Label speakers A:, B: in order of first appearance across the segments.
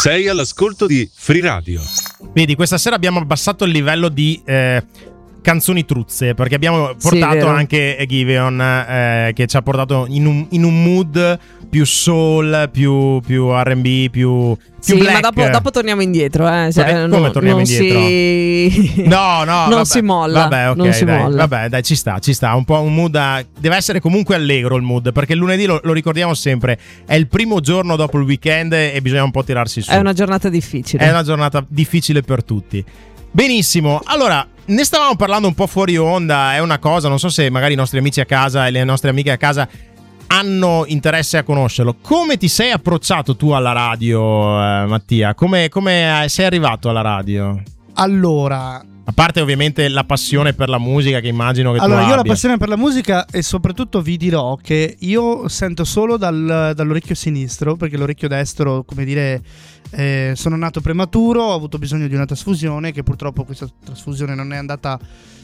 A: Sei all'ascolto di Free Radio.
B: Vedi, questa sera abbiamo abbassato il livello di canzoni truzze, perché abbiamo portato anche Giveon, che ci ha portato in un mood più soul, più R&B, più
C: sì,
B: black.
C: Ma dopo torniamo indietro,
B: Cioè, come torniamo indietro?
C: No, non
B: vabbè,
C: si molla.
B: Vabbè, ok,
C: non si molla.
B: Vabbè, dai, ci sta. Un po' un mood deve essere comunque allegro il mood, perché il lunedì lo ricordiamo sempre, è il primo giorno dopo il weekend e bisogna un po' tirarsi su.
C: È una giornata difficile.
B: È una giornata difficile per tutti. Benissimo, allora ne stavamo parlando un po' fuori onda, è una cosa, non so se magari i nostri amici a casa e le nostre amiche a casa hanno interesse a conoscerlo. Come ti sei approcciato tu alla radio, Mattia? Come sei arrivato alla radio?
D: Allora,
B: a parte ovviamente la passione per la musica, che immagino che tu abbia.
D: Io ho la passione per la musica e soprattutto vi dirò che io sento solo dall'orecchio sinistro, perché l'orecchio destro, come dire, sono nato prematuro, ho avuto bisogno di una trasfusione, che purtroppo questa trasfusione non è andata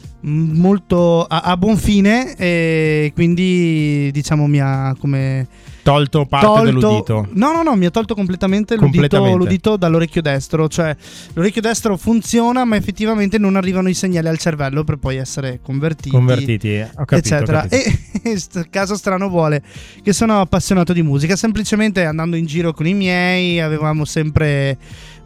D: molto a buon fine, e quindi diciamo mi ha come
B: tolto parte dell'udito.
D: No, mi ha tolto completamente l'udito dall'orecchio destro. Cioè l'orecchio destro funziona, ma effettivamente non arrivano i segnali al cervello per poi essere convertiti, ho capito, eccetera.
B: Ho capito.
D: E caso strano vuole che sono appassionato di musica, semplicemente andando in giro con i miei avevamo sempre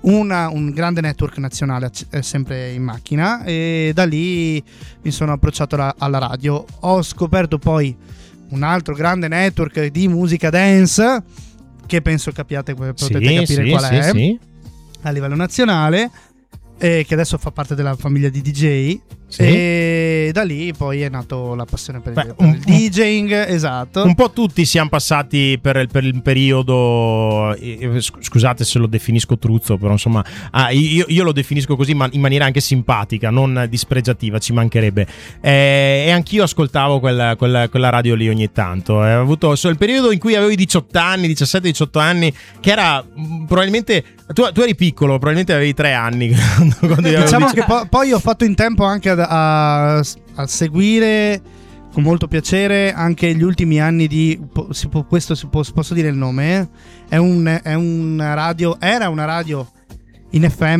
D: un grande network nazionale sempre in macchina, e da lì mi sono approcciato alla radio. Ho scoperto poi un altro grande network di musica dance, che penso potete capire qual è, sì. A livello nazionale, che adesso fa parte della famiglia di DJ, sì. E da lì poi è nato la passione per il DJing, esatto.
B: Un po' tutti siamo passati per il periodo, scusate se lo definisco truzzo, però insomma io lo definisco così, ma in maniera anche simpatica, non dispregiativa, ci mancherebbe, e anch'io ascoltavo quella radio lì ogni tanto. Ho avuto il periodo in cui avevo i 18 anni, 17-18 anni, che era probabilmente tu eri piccolo, probabilmente avevi 3 anni quando
D: diciamo che poi ho fatto in tempo anche a seguire con molto piacere anche gli ultimi anni di posso dire il nome? Era una radio in FM